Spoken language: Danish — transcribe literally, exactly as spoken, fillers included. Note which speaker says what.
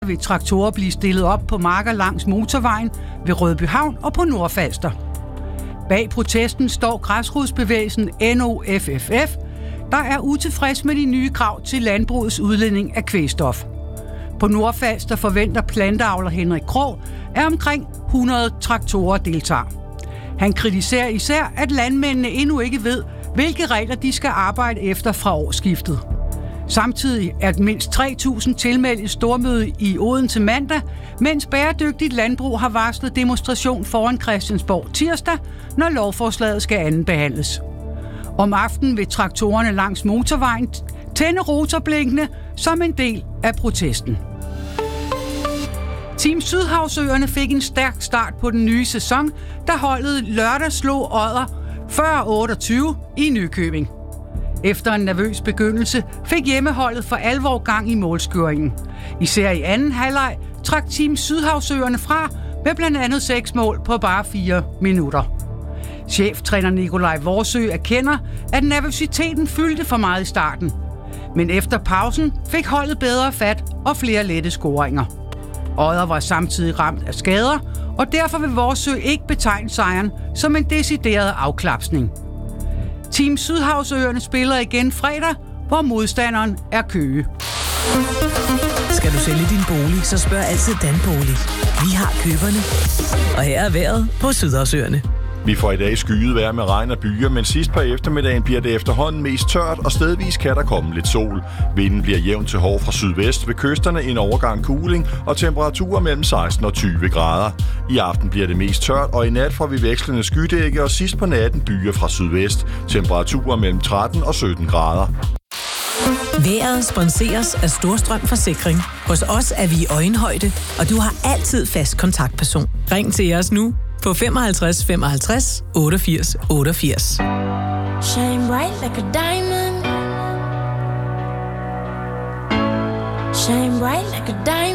Speaker 1: vil traktorer blive stillet op på marker langs motorvejen ved Rødbyhavn og på Nordfalster. Bag protesten står græsrodsbevægelsen N O F F F, der er utilfreds med de nye krav til landbrugets udledning af kvælstof. På Nordfalster forventer planteavler Henrik Krog, at omkring hundrede traktorer deltager. Han kritiserer især, at landmændene endnu ikke ved, hvilke regler de skal arbejde efter fra årsskiftet. Samtidig er mindst tre tusind tilmeldt et stormøde i Odense mandag, mens Bæredygtigt Landbrug har varslet demonstration foran Christiansborg tirsdag, når lovforslaget skal andenbehandles. Om aftenen vil traktorerne langs motorvejen tænde rotorblinkene som en del af protesten. Team Sydhavsøerne fik en stærk start på den nye sæson, da holdet lørdag slog Odder fyrre otteogtyve i Nykøbing. Efter en nervøs begyndelse fik hjemmeholdet for alvor gang i målscoringen. Især i anden halvleg trak Team Sydhavsøerne fra med blandt andet seks mål på bare fire minutter. Cheftræner Nikolaj Vorsø erkender, at nervøsiteten fyldte for meget i starten. Men efter pausen fik holdet bedre fat og flere lette scoringer. Odder var samtidig ramt af skader, og derfor vil Vorsø ikke betegne sejren som en decideret afklapsning. Team Sydhavsøerne spiller igen fredag, hvor modstanderen er Køge.
Speaker 2: Skal du sælge din bolig, så spørg altid Danbolig. Vi har køberne. Og her er vejret på Sydhavsøerne.
Speaker 3: Vi får i dag skyet vejr med regn og byer, men sidst på eftermiddagen bliver det efterhånden mest tørt, og stedvis kan der komme lidt sol. Vinden bliver jævn til hård fra sydvest, ved kysterne en overgang kuling og temperaturer mellem seksten og tyve grader. I aften bliver det mest tørt, og i nat får vi vekslende skydække, og sidst på natten byer fra sydvest. Temperaturer mellem tretten og sytten grader.
Speaker 2: Vejret sponseres af Storstrøm Forsikring. Hos os er vi i øjenhøjde, og du har altid fast kontaktperson. Ring til os nu på femoghalvtreds femoghalvtreds otteogfirs otteogfirs.
Speaker 4: Shine bright like a diamond. Shine bright like a diamond.